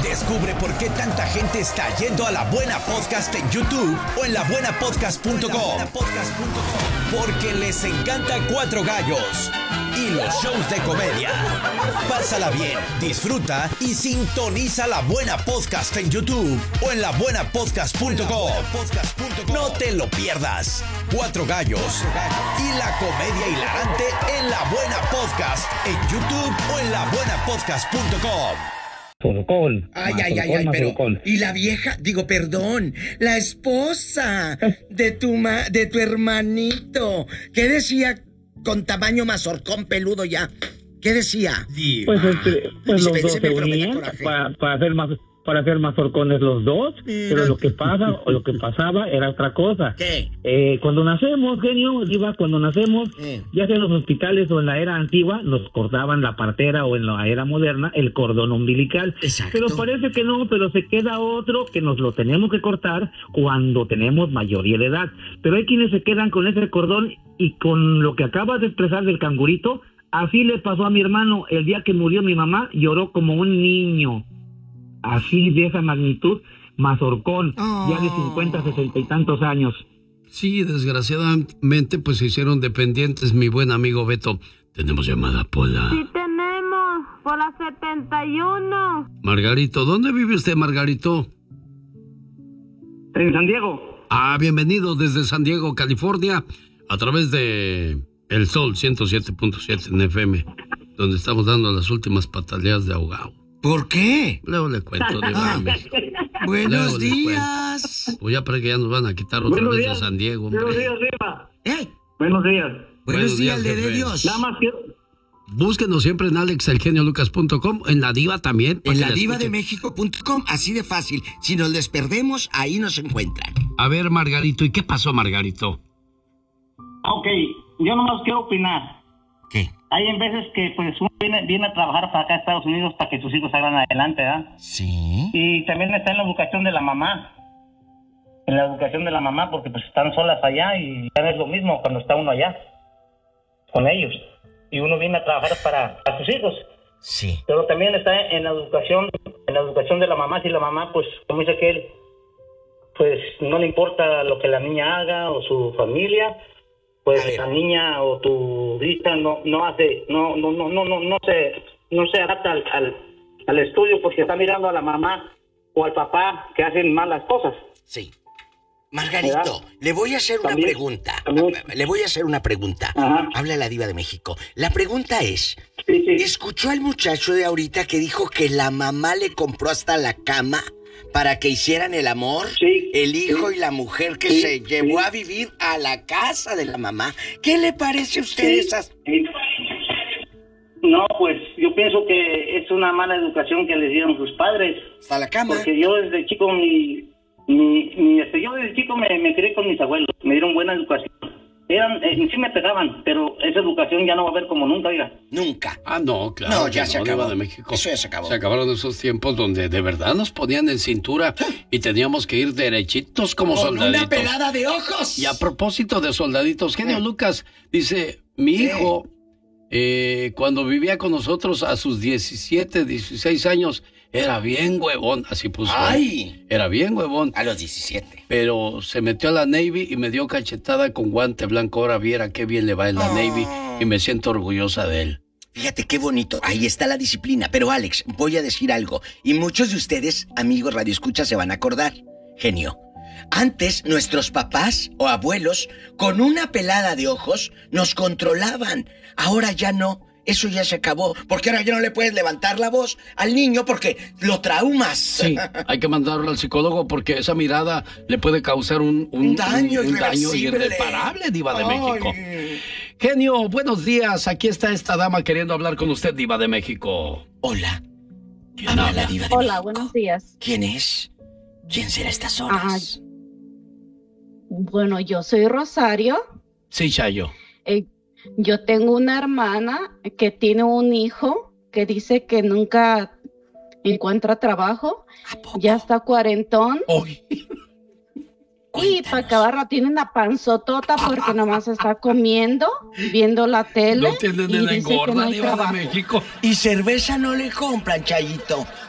Descubre por qué tanta gente está yendo a La Buena Podcast en YouTube o en labuenapodcast.com. Porque les encanta Cuatro Gallos y los shows de comedia. Pásala bien, disfruta y sintoniza La Buena Podcast en YouTube o en labuenapodcast.com. No te lo pierdas. Cuatro Gallos y la comedia hilarante en La Buena Podcast en YouTube o en labuenapodcast.com. Ay, pero... Y la vieja, perdón, la esposa de tu hermanito, ¿qué decía con tamaño mazorcón peludo ya? ¿Qué decía? Pues los dos se unían para hacer mazorcones los dos, pero lo que pasaba era otra cosa. ¿Qué? Cuando nacemos, genio, ya sea en los hospitales o en la era antigua, nos cortaban la partera, o en la era moderna, el cordón umbilical. Exacto. Pero parece que no, pero se queda otro que nos lo tenemos que cortar cuando tenemos mayoría de edad. Pero hay quienes se quedan con ese cordón y con lo que acabas de expresar del cangurito, así le pasó a mi hermano. El día que murió mi mamá, lloró como un niño. Así de esa magnitud, mazorcón, ya de 50, 60 y tantos años. Sí, desgraciadamente, pues se hicieron dependientes, mi buen amigo Beto. Tenemos llamada, Pola. Sí tenemos, Pola 71. Margarito, ¿dónde vive usted, Margarito? En San Diego. Bienvenido desde San Diego, California, a través de El Sol 107.7 en FM, donde estamos dando las últimas pataleas de ahogado. ¿Por qué? Luego le cuento, Diva de México. Buenos días. Pues ya para que ya nos van a quitar otra vez de San Diego, hombre. Buenos días, Diva. Buenos días, de Dios. Nada más quiero... Búsquenos siempre en alexelgeniolucas.com, en La Diva también. En ladivademexico.com, así de fácil. Si nos les perdemos, ahí nos encuentran. A ver, Margarito, ¿y qué pasó, Margarito? Ok, yo nomás quiero opinar. ¿Qué? Hay en veces que pues uno viene a trabajar para acá a Estados Unidos para que sus hijos salgan adelante, ¿verdad? Sí. Y también está en la educación de la mamá. En la educación de la mamá, porque pues están solas allá y ya no es lo mismo cuando está uno allá con ellos. Y uno viene a trabajar para sus hijos. Sí. Pero también está en la educación de la mamá. Si la mamá, pues, como dice aquel, pues no le importa lo que la niña haga o su familia, pues la niña o tu hija no se adapta al estudio porque está mirando a la mamá o al papá que hacen malas cosas. Sí. Margarito, ¿verdad? Le voy a hacer una pregunta. Ajá. Habla la Diva de México. La pregunta es, sí. ¿Escuchó al muchacho de ahorita que dijo que la mamá le compró hasta la cama para que hicieran el amor? Sí. El hijo y la mujer que se llevó a vivir a la casa de la mamá. ¿Qué le parece a usted esas? No, pues yo pienso que es una mala educación que les dieron sus padres. Hasta la cama. Porque yo desde chico yo desde chico me crié con mis abuelos, me dieron buena educación. Sí me pegaban, pero esa educación ya no va a haber como nunca, oiga. Nunca. No, claro. No, ya se acabó. Diva de México. Eso ya se acabó. Se acabaron esos tiempos donde de verdad nos ponían en cintura y teníamos que ir derechitos como soldaditos. Con una pelada de ojos. Y a propósito de soldaditos, Genio Lucas dice, mi hijo, cuando vivía con nosotros a sus 17, 16 años, era bien huevón, así puso. ¡Ay! Era bien huevón. A los 17. Pero se metió a la Navy y me dio cachetada con guante blanco. Ahora viera qué bien le va en la Navy y me siento orgullosa de él. Fíjate qué bonito, ahí está la disciplina. Pero Alex, voy a decir algo. Y muchos de ustedes, amigos radioescuchas, se van a acordar. Genio. Antes, nuestros papás o abuelos, con una pelada de ojos, nos controlaban. Ahora ya no. Eso ya se acabó, porque ahora ya no le puedes levantar la voz al niño porque lo traumas. Sí, hay que mandarlo al psicólogo porque esa mirada le puede causar un daño irreparable, Diva de México. Genio, buenos días. Aquí está esta dama queriendo hablar con usted, Diva de México. Hola. Habla la Diva de Hola, México. buenos días. ¿Quién es? ¿Quién será estas horas? Bueno, yo soy Rosario. Sí, Chayo. Yo tengo una hermana que tiene un hijo que dice que nunca encuentra trabajo. Ya está cuarentón. Y para acabar tiene una panzotota porque nomás está comiendo, viendo la tele. No tiene de la engorda, Diva de México. Y cerveza no le compran, Chayito.